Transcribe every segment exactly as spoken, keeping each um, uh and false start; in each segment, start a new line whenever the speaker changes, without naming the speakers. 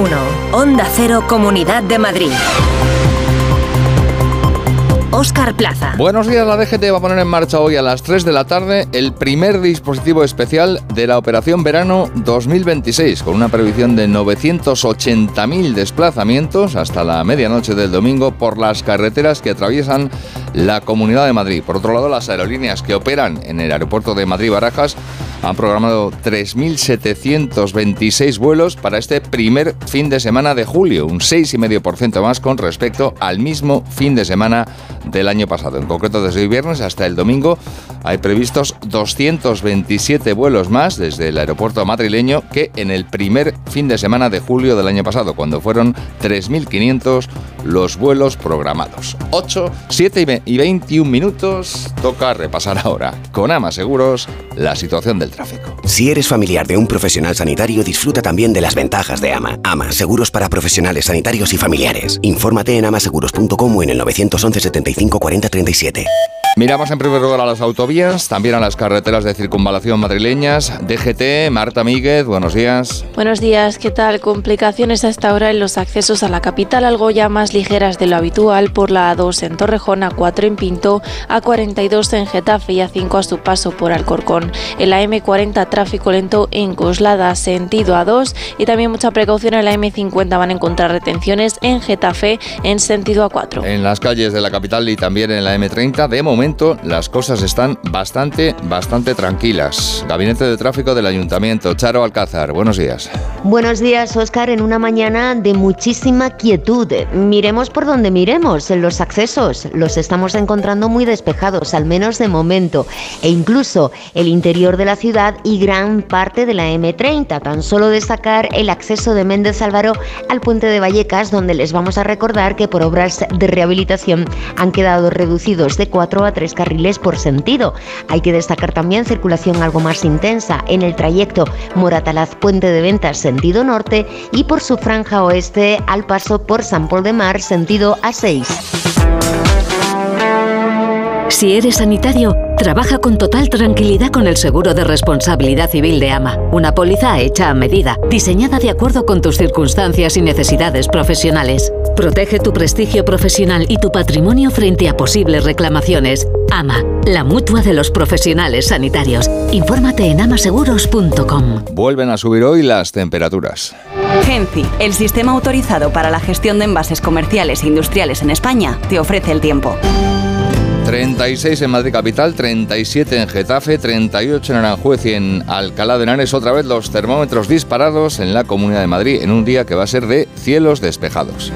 uno. Onda Cero, Comunidad de Madrid. Óscar Plaza.
Buenos días. La D G T va a poner en marcha hoy a las tres de la tarde el primer dispositivo especial de la Operación Verano dos mil veintiséis, con una previsión de novecientos ochenta mil desplazamientos hasta la medianoche del domingo por las carreteras que atraviesan la Comunidad de Madrid. Por otro lado, las aerolíneas que operan en el aeropuerto de Madrid-Barajas han programado tres mil setecientos veintiséis vuelos para este primer fin de semana de julio, un seis coma cinco por ciento más con respecto al mismo fin de semana del año pasado. En concreto, desde el viernes hasta el domingo hay previstos doscientos veintisiete vuelos más desde el aeropuerto madrileño que en el primer fin de semana de julio del año pasado, cuando fueron tres mil quinientos los vuelos programados. ocho, siete y veintiún minutos. Toca repasar ahora con Ama Seguros la situación del tráfico.
Si eres familiar de un profesional sanitario, disfruta también de las ventajas de Ama. Ama, seguros para profesionales sanitarios y familiares. Infórmate en amaseguros punto com o en el nueve once setenta y cinco cuarenta treinta y siete.
Miramos en primer lugar a las autovías, también a las carreteras de circunvalación madrileñas. D G T, Marta Míguez, buenos días.
Buenos días, ¿qué tal? Complicaciones hasta ahora en los accesos a la capital, algo ya más ligeras de lo habitual por la A dos en Torrejón, A cuatro en Pinto, A cuarenta y dos en Getafe y A cinco a su paso por Alcorcón. En la eme cuarenta, tráfico lento en Coslada, sentido A dos, y también mucha precaución en la eme cincuenta, van a encontrar retenciones en Getafe en sentido A cuatro.
En las calles de la capital y también en la eme treinta, de momento las cosas están bastante, bastante tranquilas. Gabinete de Tráfico del Ayuntamiento. Charo Alcázar, buenos días.
Buenos días, Óscar, en una mañana de muchísima quietud. Miremos por donde miremos, en los accesos los estamos encontrando muy despejados, al menos de momento, e incluso el interior de la ciudad y gran parte de la eme treinta. Tan solo destacar el acceso de Méndez Álvaro al puente de Vallecas, donde les vamos a recordar que por obras de rehabilitación han quedado reducidos de cuatro a tres carriles por sentido. Hay que destacar también circulación algo más intensa en el trayecto Moratalaz-Puente de Ventas sentido norte y por su franja oeste al paso por San Pol de Mar sentido A seis.
Si eres sanitario, trabaja con total tranquilidad con el seguro de responsabilidad civil de Ama. Una póliza hecha a medida, diseñada de acuerdo con tus circunstancias y necesidades profesionales. Protege tu prestigio profesional y tu patrimonio frente a posibles reclamaciones. Ama, la mutua de los profesionales sanitarios. Infórmate en amaseguros punto com.
Vuelven a subir hoy las temperaturas.
Genci, el sistema autorizado para la gestión de envases comerciales e industriales en España, te ofrece el tiempo.
treinta y seis en Madrid capital, treinta y siete en Getafe, treinta y ocho en Aranjuez y en Alcalá de Henares. Otra vez los termómetros disparados en la Comunidad de Madrid en un día que va a ser de cielos despejados.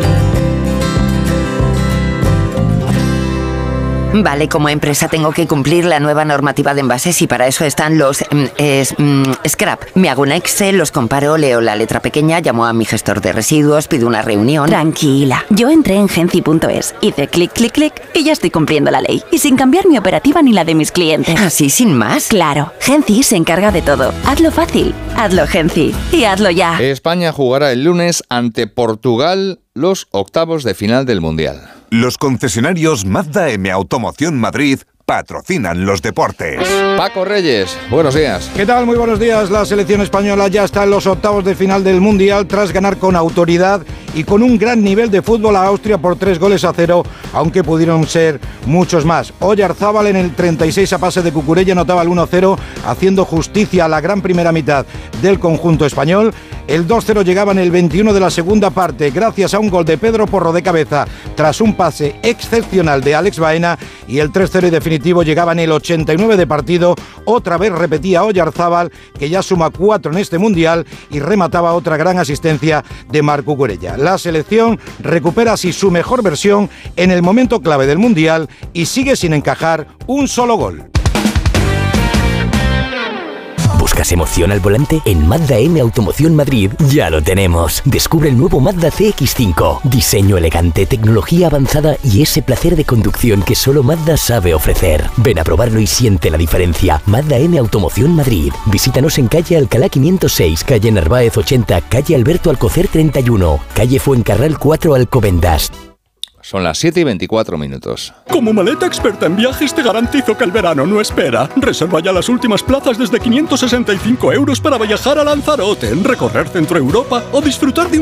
Vale, como empresa tengo que cumplir la nueva normativa de envases y para eso están los mm, es, mm, scrap. Me hago un Excel, los comparo, leo la letra pequeña, llamo a mi gestor de residuos, pido una reunión.
Tranquila, yo entré en genci punto es, hice clic, clic, clic y ya estoy cumpliendo la ley. Y sin cambiar mi operativa ni la de mis clientes.
¿Así sin más?
Claro, Genci se encarga de todo. Hazlo fácil, hazlo Genci y hazlo ya.
España jugará el lunes ante Portugal los octavos de final del Mundial.
Los concesionarios Mazda M Automoción Madrid patrocinan los deportes.
Paco Reyes, buenos días.
¿Qué tal? Muy buenos días. La selección española ya está en los octavos de final del Mundial tras ganar con autoridad y con un gran nivel de fútbol a Austria por tres goles a cero, aunque pudieron ser muchos más. Oyarzábal en el treinta y seis a pase de Cucurella anotaba el uno cero, haciendo justicia a la gran primera mitad del conjunto español. El dos cero llegaba en el veintiuno de la segunda parte, gracias a un gol de Pedro Porro de cabeza, tras un pase excepcional de Alex Baena, y el tres cero y definitivo llegaba en el ochenta y nueve de partido. Otra vez repetía Oyarzábal, que ya suma cuatro en este Mundial, y remataba otra gran asistencia de Marc Cucurella. La selección recupera así su mejor versión en el momento clave del Mundial y sigue sin encajar un solo gol.
¿Buscas emoción al volante? En Mazda M Automoción Madrid ya lo tenemos. Descubre el nuevo Mazda C X cinco. Diseño elegante, tecnología avanzada y ese placer de conducción que solo Mazda sabe ofrecer. Ven a probarlo y siente la diferencia. Mazda M Automoción Madrid. Visítanos en calle Alcalá quinientos seis, calle Narváez ochenta, calle Alberto Alcocer treinta y uno, calle Fuencarral cuatro Alcobendas.
Son las siete y veinticuatro minutos.
Como maleta experta en viajes te garantizo que el verano no espera. Reserva ya las últimas plazas desde quinientos sesenta y cinco euros para viajar a Lanzarote, recorrer Centro Europa o disfrutar de un